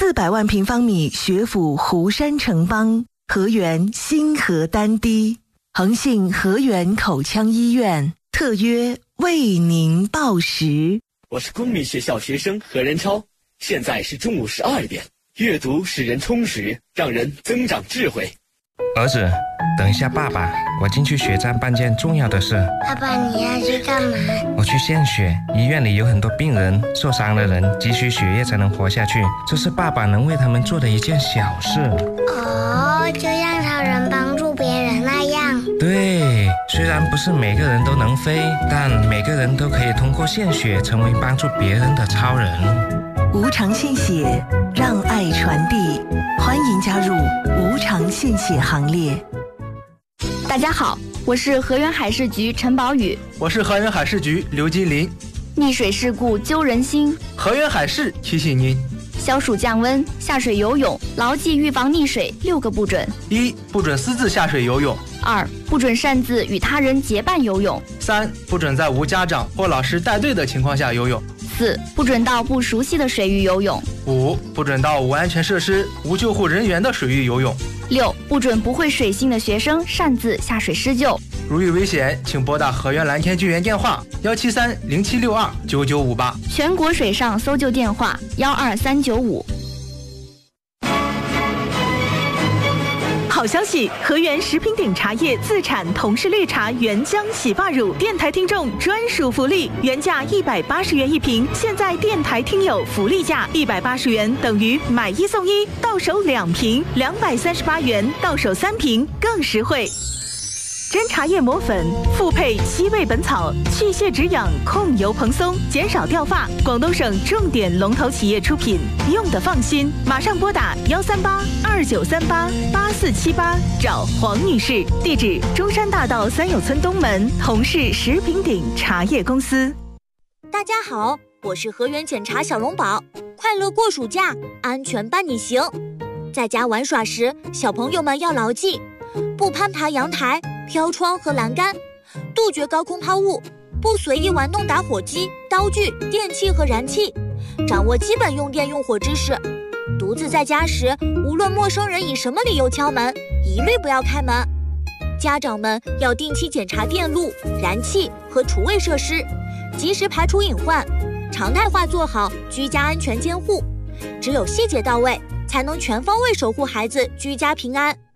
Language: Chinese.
400万平方米学府湖山城邦，河源新河丹堤，恒信河源口腔医院特约为您报时。 我是公民学校学生何仁超，现在是中午12点。阅读使人充实，让人增长智慧。 儿子，等一下爸爸，我进去血站办件重要的事。 爸爸，你要去干嘛？ 我去献血，医院里有很多病人，受伤的人急需血液才能活下去，这是爸爸能为他们做的一件小事。 哦，就像超人帮助别人那样。 对，虽然不是每个人都能飞，但每个人都可以通过献血成为帮助别人的超人。 无偿献血，让爱传递，欢迎加入无偿献血行列。 大家好，我是河源海事局陈宝宇。 我是河源海事局刘金林。 溺水事故揪人心， 河源海事提醒您： 消暑降温，下水游泳，牢记预防溺水6个不准。 1. 不准私自下水游泳。 2. 不准擅自与他人结伴游泳。 3. 不准在无家长或老师带队的情况下游泳。 4. 不准到不熟悉的水域游泳。 5. 不准到无安全设施、无救护人员的水域游泳。 6. 不准不会水性的学生擅自下水施救。 如遇危险，请拨打河源蓝天救援电话17307629958， 全国水上搜救电话12395。 好消息！河源食品鼎茶叶自产同是绿茶原浆洗发乳，电台听众专属福利，原价180元一瓶，现在电台听友福利价180元等于买1送1，到手2瓶，238元到手3瓶，更实惠。真茶叶磨粉，复配7味本草，去屑止痒，控油蓬松，减少掉发。广东省重点龙头企业出品，用得放心。马上拨打13829388478，找黄女士。地址：中山大道三友村东门，同是食品鼎茶叶公司。 大家好，我是河源检查小龙宝，快乐过暑假，安全伴你行。在家玩耍时，小朋友们要牢记：不攀爬阳台、飘窗和栏杆，杜绝高空抛物，不随意玩弄打火机、刀具、电器和燃气，掌握基本用电用火知识。独自在家时，无论陌生人以什么理由敲门，一律不要开门。家长们要定期检查电路、燃气和厨卫设施，及时排除隐患，常态化做好居家安全监护。只有细节到位，才能全方位守护孩子居家平安。